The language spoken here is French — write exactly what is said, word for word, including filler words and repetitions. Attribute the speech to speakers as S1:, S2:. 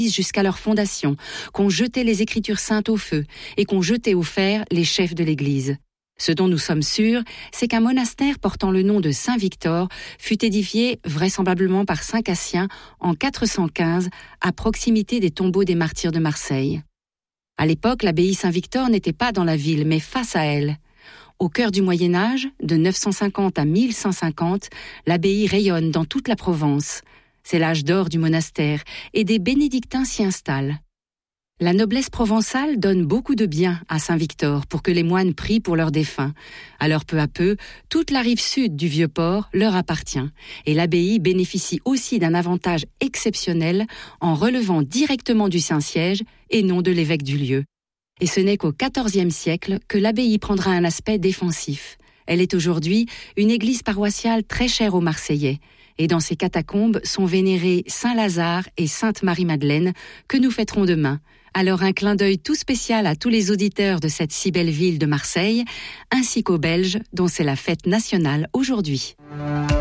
S1: jusqu'à leur fondation, qu'on jetait les Écritures saintes au feu et qu'on jetait au fer les chefs de l'Église. Ce dont nous sommes sûrs, c'est qu'un monastère portant le nom de Saint Victor fut édifié vraisemblablement par Saint Cassien en quatre cent quinze à proximité des tombeaux des martyrs de Marseille. À l'époque, l'abbaye Saint-Victor n'était pas dans la ville, mais face à elle. Au cœur du Moyen-Âge, de neuf cent cinquante à mille cent cinquante, l'abbaye rayonne dans toute la Provence. C'est l'âge d'or du monastère et des bénédictins s'y installent. La noblesse provençale donne beaucoup de biens à Saint-Victor pour que les moines prient pour leurs défunts. Alors peu à peu, toute la rive sud du Vieux-Port leur appartient et l'abbaye bénéficie aussi d'un avantage exceptionnel en relevant directement du Saint-Siège et non de l'évêque du lieu. Et ce n'est qu'au quatorzième siècle que l'abbaye prendra un aspect défensif. Elle est aujourd'hui une église paroissiale très chère aux Marseillais. Et dans ses catacombes sont vénérés Saint Lazare et Sainte Marie-Madeleine que nous fêterons demain. Alors un clin d'œil tout spécial à tous les auditeurs de cette si belle ville de Marseille, ainsi qu'aux Belges dont c'est la fête nationale aujourd'hui.